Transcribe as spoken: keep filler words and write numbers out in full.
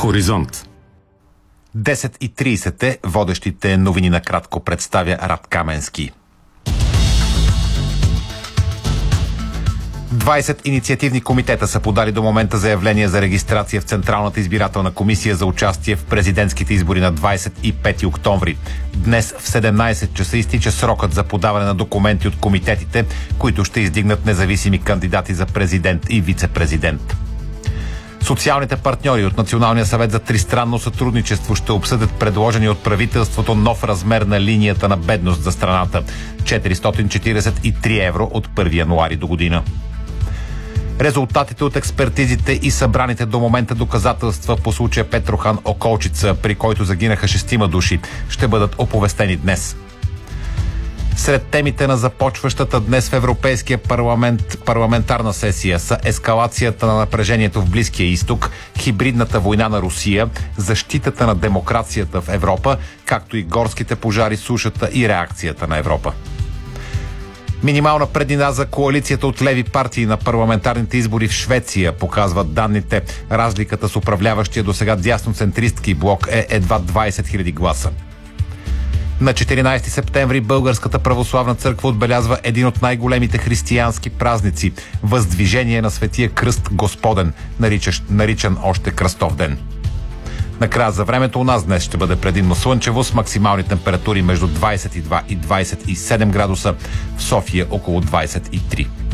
Хоризонт. десет и трийсет е, водещите новини накратко представя Рад Каменски. двайсет инициативни комитета са подали до момента заявление за регистрация в Централната избирателна комисия за участие в президентските избори на двайсет и пети октомври. Днес в седемнайсет часа изтича срокът за подаване на документи от комитетите, които ще издигнат независими кандидати за президент и вице-президент. Социалните партньори от Националния съвет за тристранно сътрудничество ще обсъдят предложени от правителството нов размер на линията на бедност за страната – четиристотин четирийсет и три евро от първи януари до година. Резултатите от експертизите и събраните до момента доказателства по случая Петрохан Околчица, при който загинаха шестима души, ще бъдат оповестени днес. Сред темите на започващата днес в Европейския парламент парламентарна сесия са ескалацията на напрежението в Близкия изток, хибридната война на Русия, защитата на демокрацията в Европа, както и горските пожари, сушата и реакцията на Европа. Минимална преднина за коалицията от леви партии на парламентарните избори в Швеция, показват данните. Разликата с управляващия досега дясноцентристки блок е едва двайсет хиляди гласа. На четиринайсети септември Българската православна църква отбелязва един от най-големите християнски празници – Въздвижение на Светия Кръст Господен, наричащ, наричан още Кръстов ден. Накрая за времето у нас днес ще бъде предимно слънчево с максимални температури между двайсет и два и двайсет и седем градуса, в София около двайсет и три.